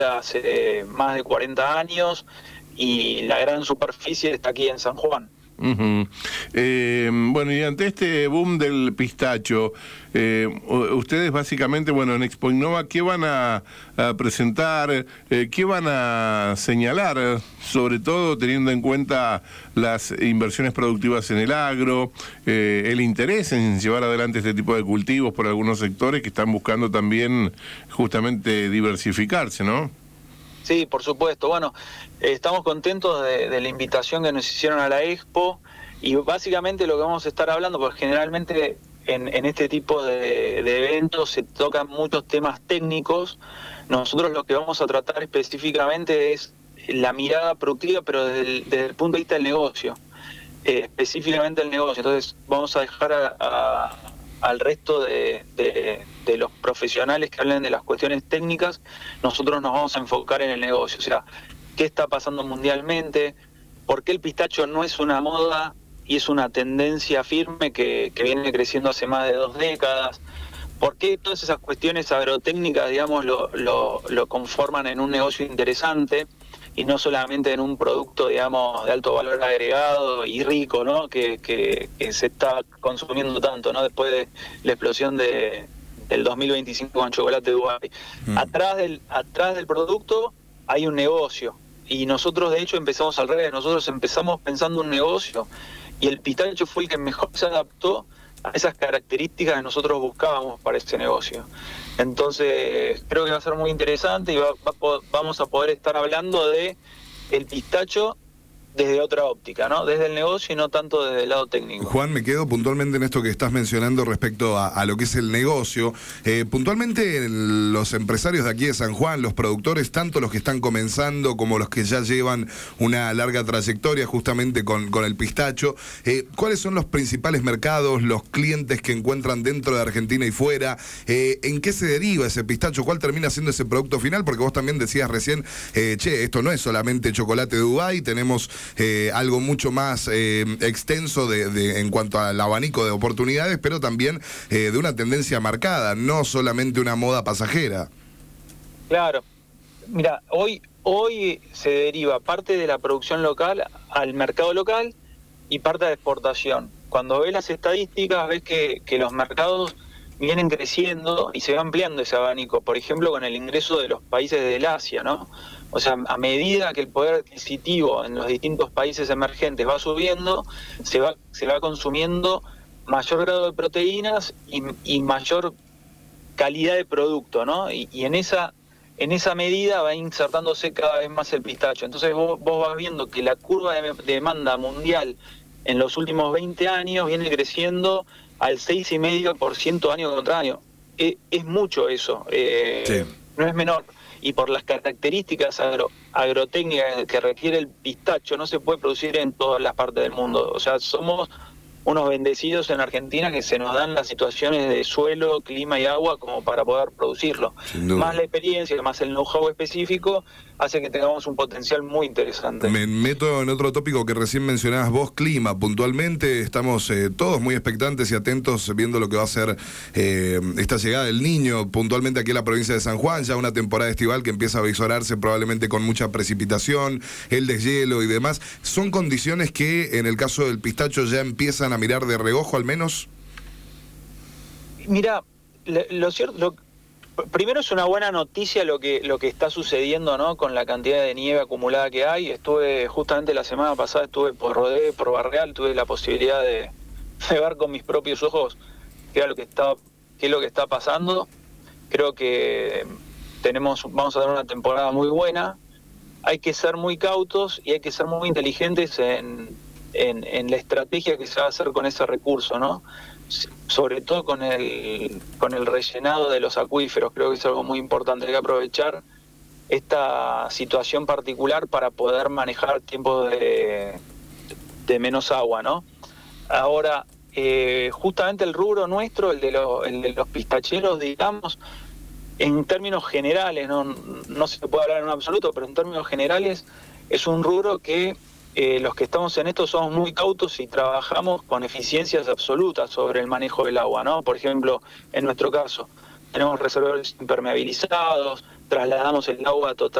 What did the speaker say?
hace más de 40 años y la gran superficie está aquí en San Juan. Uh-huh. Bueno, y ante este boom del pistacho, ustedes básicamente, bueno, en Expo Innova, ¿qué van a presentar? ¿Qué van a señalar? Sobre todo teniendo en cuenta las inversiones productivas en el agro, el interés en llevar adelante este tipo de cultivos por algunos sectores que están buscando también justamente diversificarse, ¿no? Sí, por supuesto. Bueno, estamos contentos de la invitación que nos hicieron a la Expo y básicamente lo que vamos a estar hablando, porque generalmente en este tipo de eventos se tocan muchos temas técnicos. Nosotros lo que vamos a tratar específicamente es la mirada productiva, pero desde el punto de vista del negocio, específicamente el negocio. Entonces vamos a dejar al resto de los profesionales que hablen de las cuestiones técnicas.Nosotros nos vamos a enfocar en el negocio, o sea, qué está pasando mundialmente, por qué el pistacho no es una moda y es una tendencia firme que viene creciendo hace más de 2 décadas, por qué todas esas cuestiones agrotécnicas, digamos, lo conforman en un negocio interesante y no solamente en un producto, digamos, de alto valor agregado y rico, ¿no? Que se está consumiendo tanto, ¿no? Después de la explosión del 2025 con chocolate Dubái. Atrás del producto hay un negocio y nosotros de hecho empezamos al revés. Nosotros empezamos pensando un negocio y el pistacho fue el que mejor se adaptó a esas características que nosotros buscábamos para ese negocio. Entonces creo que va a ser muy interesante y vamos a poder estar hablando de el pistacho desde otra óptica, ¿no? Desde el negocio y no tanto desde el lado técnico. Juan, me quedo puntualmente en esto que estás mencionando respecto a lo que es el negocio. Puntualmente los empresarios de aquí de San Juan, los productores, tanto los que están comenzando como los que ya llevan una larga trayectoria justamente con el pistacho, ¿cuáles son los principales mercados, los clientes que encuentran dentro de Argentina y fuera? ¿En qué se deriva ese pistacho? ¿Cuál termina siendo ese producto final? Porque vos también decías recién, esto no es solamente chocolate Dubái, tenemos algo mucho más extenso en cuanto al abanico de oportunidades, pero también de una tendencia marcada, no solamente una moda pasajera. Claro. Mira, hoy se deriva parte de la producción local al mercado local y parte de exportación. Cuando ves las estadísticas, ves que los mercados vienen creciendo y se va ampliando ese abanico, por ejemplo, con el ingreso de los países del Asia, ¿no? O sea, a medida que el poder adquisitivo en los distintos países emergentes va subiendo, se va consumiendo mayor grado de proteínas y mayor calidad de producto, ¿no? Y en esa medida va insertándose cada vez más el pistacho. Entonces vos vas viendo que la curva de demanda mundial en los últimos 20 años viene creciendo al 6,5% año contra año. Es mucho eso, sí. No es menor. Y por las características agrotécnicas que requiere el pistacho, no se puede producir en todas las partes del mundo. O sea, somos unos bendecidos en Argentina que se nos dan las situaciones de suelo, clima y agua como para poder producirlo. Más la experiencia, más el know-how específico, hace que tengamos un potencial muy interesante. Me meto en otro tópico que recién mencionabas vos, clima. Puntualmente estamos todos muy expectantes y atentos viendo lo que va a ser esta llegada del Niño, puntualmente aquí en la provincia de San Juan, ya una temporada estival que empieza a visorarse probablemente con mucha precipitación, el deshielo y demás. ¿Son condiciones que en el caso del pistacho ya empiezan a mirar de reojo al menos? Mira, lo cierto... Primero es una buena noticia lo que está sucediendo, ¿no? Con la cantidad de nieve acumulada que hay. Estuve justamente la semana pasada, estuve por Rodé, por Barreal, tuve la posibilidad de ver con mis propios ojos qué es lo que está pasando. Creo que vamos a tener una temporada muy buena. Hay que ser muy cautos y hay que ser muy inteligentes en la estrategia que se va a hacer con ese recurso, ¿no? Sobre todo con el rellenado de los acuíferos. Creo que es algo muy importante. Hay que aprovechar esta situación particular para poder manejar tiempos de menos agua, ¿no? Ahora, justamente el rubro nuestro, el de los pistacheros, digamos, en términos generales, no se puede hablar en un absoluto, pero en términos generales es un rubro que los que estamos en esto somos muy cautos y trabajamos con eficiencias absolutas sobre el manejo del agua, ¿no? Por ejemplo, en nuestro caso, tenemos reservorios impermeabilizados, trasladamos el agua total